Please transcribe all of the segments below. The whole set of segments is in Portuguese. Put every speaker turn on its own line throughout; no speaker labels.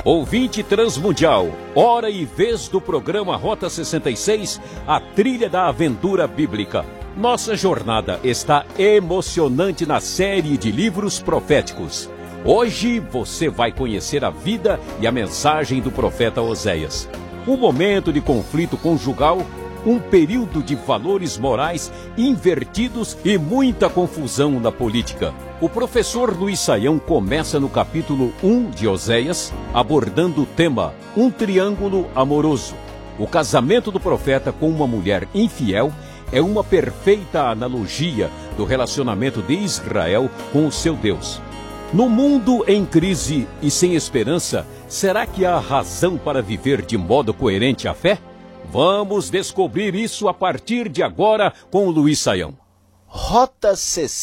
Ouvinte transmundial, hora e vez do programa Rota 66, a trilha da aventura bíblica. Nossa jornada está emocionante na série de livros proféticos. Hoje você vai conhecer a vida e a mensagem do profeta Oséias. Um momento de conflito conjugal, um período de valores morais invertidos e muita confusão na política. O professor Luiz Saião começa no capítulo 1 de Oséias, abordando o tema Um Triângulo Amoroso. O casamento do profeta com uma mulher infiel é uma perfeita analogia do relacionamento de Israel com o seu Deus. No mundo em crise e sem esperança, será que há razão para viver de modo coerente a fé? Vamos descobrir isso a partir de agora com o Luiz Saião.
Rota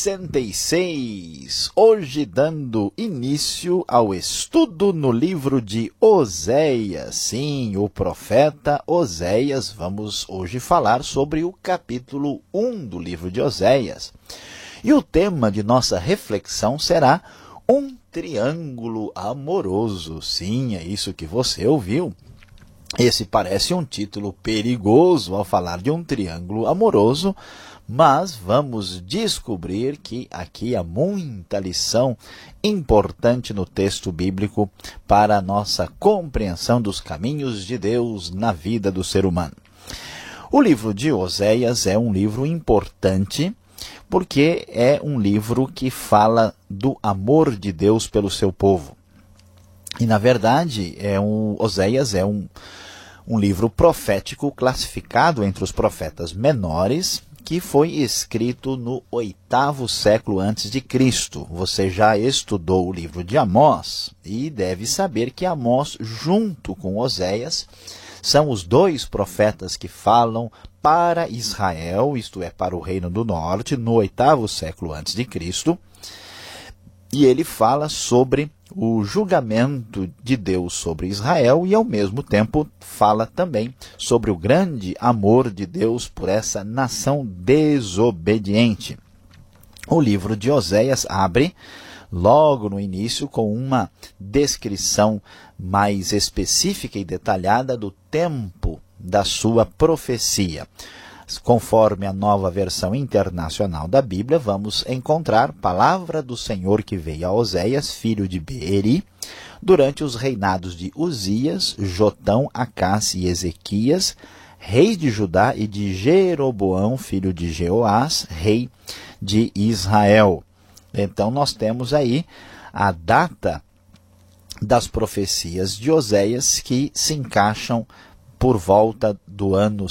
66, hoje dando início ao estudo no livro de Oséias. Sim, o profeta Oséias. Vamos hoje falar sobre o capítulo 1 do livro de Oséias. E o tema de nossa reflexão será um triângulo amoroso. Sim, é isso que você ouviu. Esse parece um título perigoso ao falar de um triângulo amoroso, mas vamos descobrir que aqui há muita lição importante no texto bíblico para a nossa compreensão dos caminhos de Deus na vida do ser humano. O livro de Oséias é um livro importante porque é um livro que fala do amor de Deus pelo seu povo. E, na verdade, Oséias é um livro profético classificado entre os profetas menores, que foi escrito no 8º século antes de Cristo. Você já estudou o livro de Amós e deve saber que Amós, junto com Oséias, são os dois profetas que falam para Israel, isto é, para o Reino do Norte, no 8º século antes de Cristo. E ele fala sobre o julgamento de Deus sobre Israel e, ao mesmo tempo, fala também sobre o grande amor de Deus por essa nação desobediente. O livro de Oséias abre logo no início com uma descrição mais específica e detalhada do tempo da sua profecia. Conforme a Nova Versão Internacional da Bíblia, vamos encontrar palavra do Senhor que veio a Oséias, filho de Beeri, durante os reinados de Uzias, Jotão, Acás e Ezequias, reis de Judá, e de Jeroboão, filho de Jeoás, rei de Israel. Então, nós temos aí a data das profecias de Oséias que se encaixam por volta do ano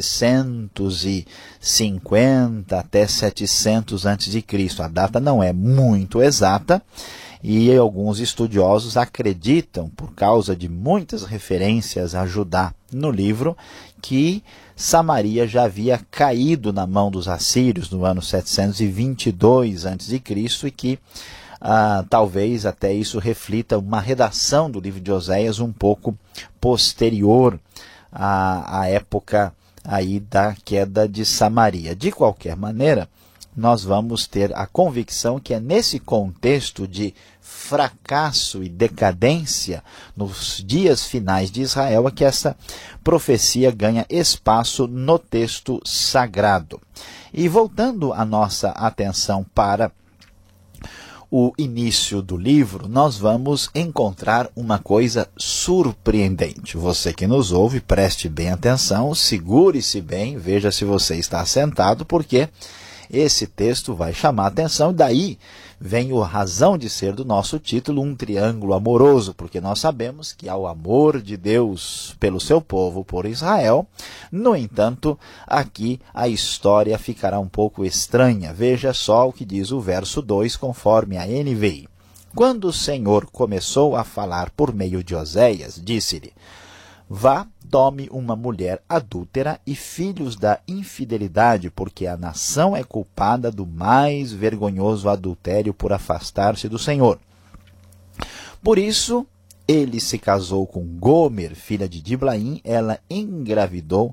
750 até 700 a.C. A data não é muito exata e alguns estudiosos acreditam, por causa de muitas referências a Judá no livro, que Samaria já havia caído na mão dos assírios no ano 722 a.C. e que talvez até isso reflita uma redação do livro de Oséias um pouco posterior à época aí da queda de Samaria. De qualquer maneira, nós vamos ter a convicção que é nesse contexto de fracasso e decadência nos dias finais de Israel é que essa profecia ganha espaço no texto sagrado. E voltando a nossa atenção para o início do livro, nós vamos encontrar uma coisa surpreendente. Você que nos ouve, preste bem atenção, segure-se bem, veja se você está sentado, porque esse texto vai chamar a atenção, e daí vem a razão de ser do nosso título, Um Triângulo Amoroso, porque nós sabemos que há o amor de Deus pelo seu povo, por Israel. No entanto, aqui a história ficará um pouco estranha. Veja só o que diz o verso 2, conforme a NVI. Quando o Senhor começou a falar por meio de Oséias, disse-lhe: Vá, tome uma mulher adúltera e filhos da infidelidade, porque a nação é culpada do mais vergonhoso adultério por afastar-se do Senhor. Por isso, ele se casou com Gomer, filha de Diblaim, ela engravidou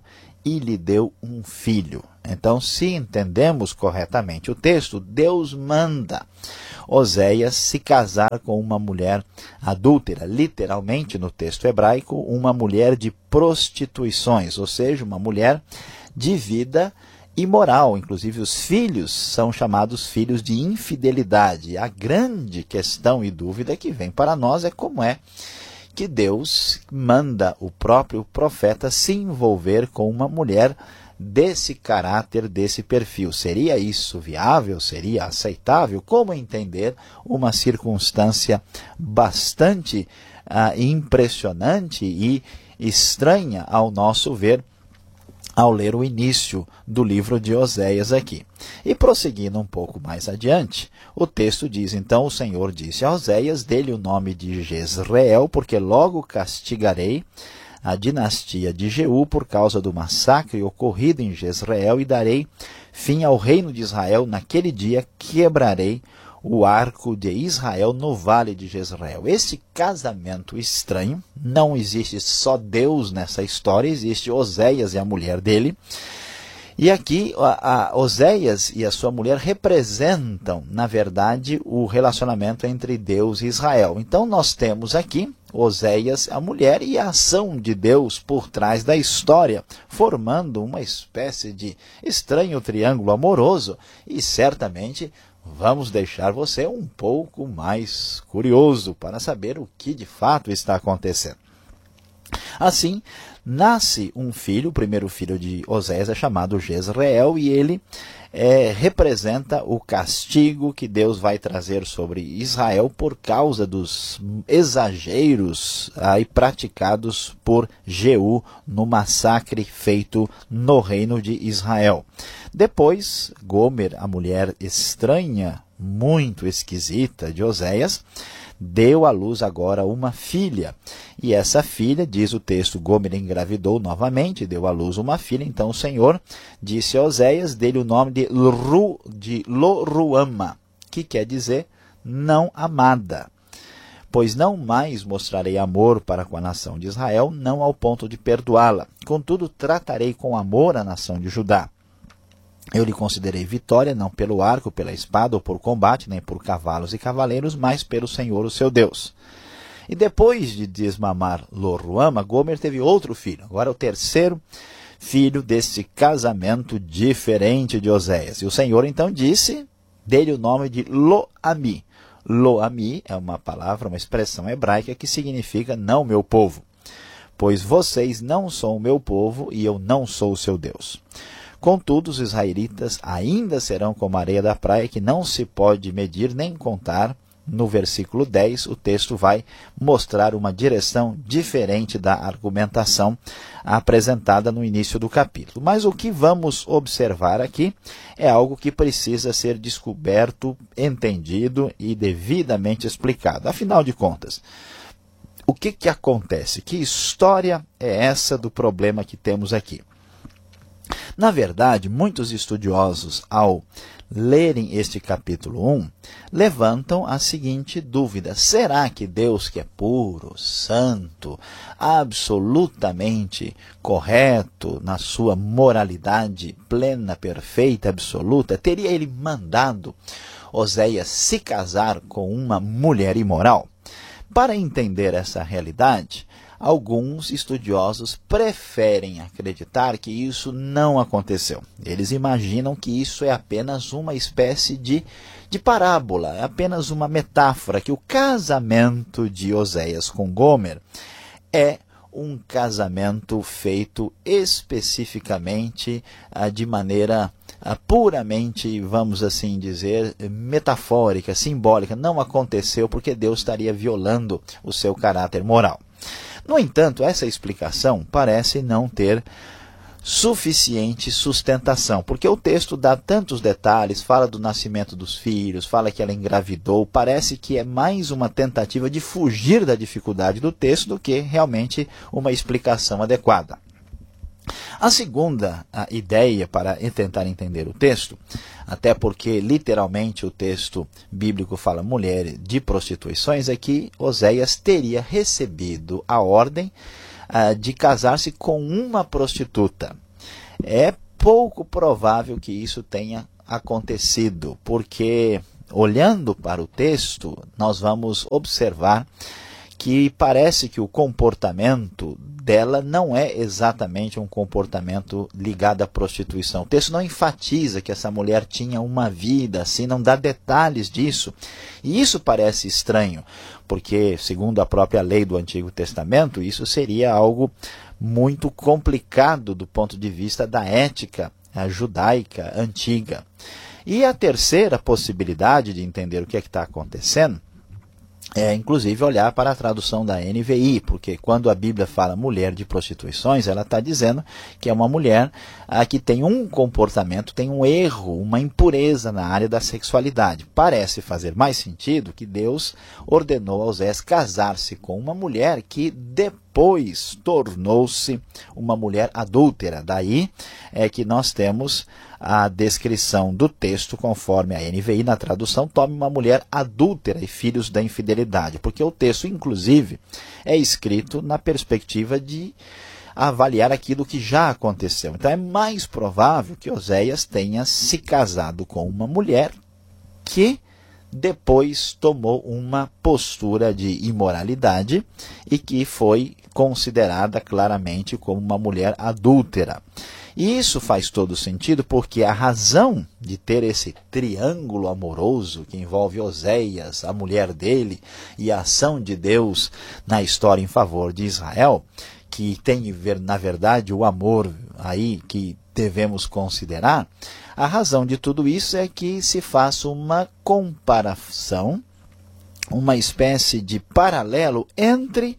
e lhe deu um filho. Então, se entendemos corretamente o texto, Deus manda Oséias se casar com uma mulher adúltera, literalmente no texto hebraico, uma mulher de prostituições, ou seja, uma mulher de vida imoral. Inclusive os filhos são chamados filhos de infidelidade. A grande questão e dúvida que vem para nós é como é que Deus manda o próprio profeta se envolver com uma mulher desse caráter, desse perfil. Seria isso viável? Seria aceitável? Como entender uma circunstância bastante impressionante e estranha ao nosso ver, ao ler o início do livro de Oséias aqui. E prosseguindo um pouco mais adiante, o texto diz, então o Senhor disse a Oséias, dê-lhe o nome de Jezreel, porque logo castigarei a dinastia de Jeú por causa do massacre ocorrido em Jezreel e darei fim ao reino de Israel. Naquele dia quebrarei o arco de Israel no vale de Jezreel. Esse casamento estranho, não existe só Deus nessa história, existe Oséias e a mulher dele. E aqui, Oséias e a sua mulher representam, na verdade, o relacionamento entre Deus e Israel. Então, nós temos aqui Oséias, a mulher, e a ação de Deus por trás da história, formando uma espécie de estranho triângulo amoroso. E, certamente, vamos deixar você um pouco mais curioso para saber o que de fato está acontecendo. Assim, nasce um filho, o primeiro filho de Oséias é chamado Jezreel, e ele representa o castigo que Deus vai trazer sobre Israel por causa dos exageros praticados por Jeú no massacre feito no reino de Israel. Depois, Gomer, a mulher estranha, muito esquisita de Oséias, deu à luz agora uma filha. E essa filha, diz o texto, Gomer engravidou novamente, deu à luz uma filha. Então o Senhor disse a Oséias, dê-lhe o nome de Lo-Ruama, que quer dizer não amada. Pois não mais mostrarei amor para com a nação de Israel, não ao ponto de perdoá-la. Contudo, tratarei com amor a nação de Judá. Eu lhe considerei vitória, não pelo arco, pela espada ou por combate, nem por cavalos e cavaleiros, mas pelo Senhor, o seu Deus. E depois de desmamar Lo-Ruama, Gomer teve outro filho. Agora o terceiro filho desse casamento diferente de Oséias. E o Senhor então disse, dê-lhe o nome de Lo-Ami. Lo-Ami é uma palavra, uma expressão hebraica que significa não meu povo. Pois vocês não são o meu povo e eu não sou o seu Deus. Contudo, os israelitas ainda serão como a areia da praia, que não se pode medir nem contar. No versículo 10, o texto vai mostrar uma direção diferente da argumentação apresentada no início do capítulo. Mas o que vamos observar aqui é algo que precisa ser descoberto, entendido e devidamente explicado. Afinal de contas, o que acontece? Que história é essa do problema que temos aqui? Na verdade, muitos estudiosos, ao lerem este capítulo 1, levantam a seguinte dúvida: será que Deus, que é puro, santo, absolutamente correto na sua moralidade plena, perfeita, absoluta, teria ele mandado Oséias se casar com uma mulher imoral? Para entender essa realidade, alguns estudiosos preferem acreditar que isso não aconteceu. Eles imaginam que isso é apenas uma espécie de parábola, é apenas uma metáfora, que o casamento de Oséias com Gomer é um casamento feito especificamente de maneira puramente, vamos assim dizer, metafórica, simbólica. Não aconteceu porque Deus estaria violando o seu caráter moral. No entanto, essa explicação parece não ter suficiente sustentação, porque o texto dá tantos detalhes, fala do nascimento dos filhos, fala que ela engravidou, parece que é mais uma tentativa de fugir da dificuldade do texto do que realmente uma explicação adequada. A segunda ideia para tentar entender o texto, até porque literalmente o texto bíblico fala mulher de prostituições, é que Oséias teria recebido a ordem de casar-se com uma prostituta. É pouco provável que isso tenha acontecido, porque olhando para o texto, nós vamos observar que parece que o comportamento dela não é exatamente um comportamento ligado à prostituição. O texto não enfatiza que essa mulher tinha uma vida assim, não dá detalhes disso. E isso parece estranho, porque, segundo a própria lei do Antigo Testamento, isso seria algo muito complicado do ponto de vista da ética judaica antiga. E a terceira possibilidade de entender o que é que está acontecendo é, inclusive, olhar para a tradução da NVI, porque quando a Bíblia fala mulher de prostituições, ela está dizendo que é uma mulher que tem um comportamento, tem um erro, uma impureza na área da sexualidade. Parece fazer mais sentido que Deus ordenou a Osés casar-se com uma mulher que depois tornou-se uma mulher adúltera. Daí é que nós temos a descrição do texto conforme a NVI na tradução, tome uma mulher adúltera e filhos da infidelidade, porque o texto, inclusive, é escrito na perspectiva de avaliar aquilo que já aconteceu. Então é mais provável que Oséias tenha se casado com uma mulher que depois tomou uma postura de imoralidade e que foi considerada claramente como uma mulher adúltera. E isso faz todo sentido porque a razão de ter esse triângulo amoroso que envolve Oséias, a mulher dele e a ação de Deus na história em favor de Israel, que tem, na verdade, o amor aí que devemos considerar, a razão de tudo isso é que se faça uma comparação, uma espécie de paralelo entre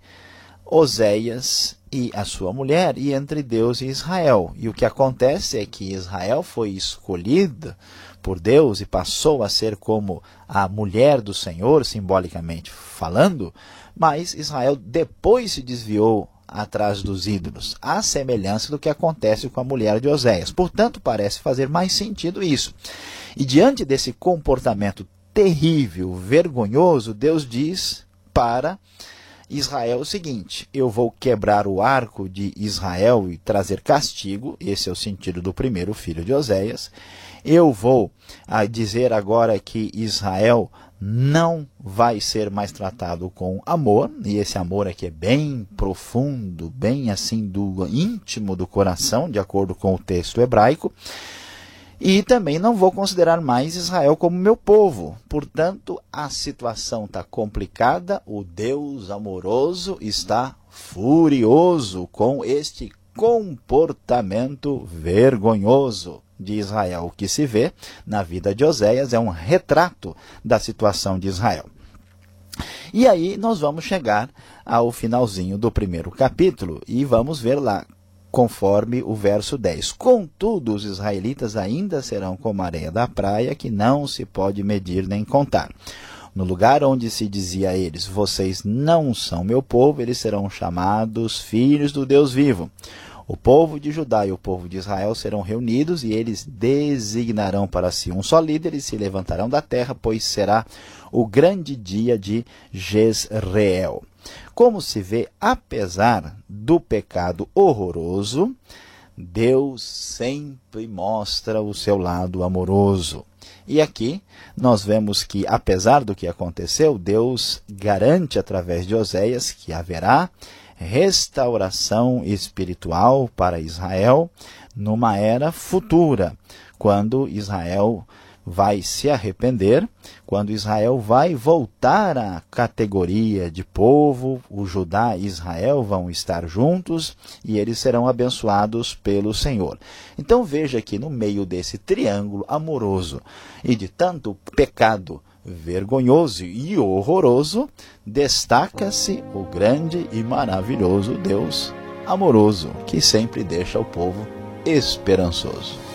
Oséias e a sua mulher, e entre Deus e Israel. E o que acontece é que Israel foi escolhida por Deus e passou a ser como a mulher do Senhor, simbolicamente falando, mas Israel depois se desviou atrás dos ídolos, à semelhança do que acontece com a mulher de Oséias. Portanto, parece fazer mais sentido isso. E diante desse comportamento terrível, vergonhoso, Deus diz para Israel o seguinte: eu vou quebrar o arco de Israel e trazer castigo. Esse é o sentido do primeiro filho de Oséias. Eu vou dizer agora que Israel não vai ser mais tratado com amor, e esse amor aqui é bem profundo, bem assim do íntimo do coração, de acordo com o texto hebraico. E também não vou considerar mais Israel como meu povo. Portanto, a situação está complicada, o Deus amoroso está furioso com este comportamento vergonhoso de Israel. O que se vê na vida de Oséias é um retrato da situação de Israel. E aí nós vamos chegar ao finalzinho do primeiro capítulo e vamos ver lá, conforme o verso 10. Contudo, os israelitas ainda serão como a areia da praia, que não se pode medir nem contar. No lugar onde se dizia a eles, vocês não são meu povo, eles serão chamados filhos do Deus vivo. O povo de Judá e o povo de Israel serão reunidos, e eles designarão para si um só líder, e se levantarão da terra, pois será o grande dia de Jezreel. Como se vê, apesar do pecado horroroso, Deus sempre mostra o seu lado amoroso. E aqui nós vemos que, apesar do que aconteceu, Deus garante através de Oséias que haverá restauração espiritual para Israel numa era futura, quando Israel vai se arrepender, quando Israel vai voltar à categoria de povo, o Judá e Israel vão estar juntos e eles serão abençoados pelo Senhor. Então veja que no meio desse triângulo amoroso e de tanto pecado vergonhoso e horroroso, destaca-se o grande e maravilhoso Deus amoroso, que sempre deixa o povo esperançoso.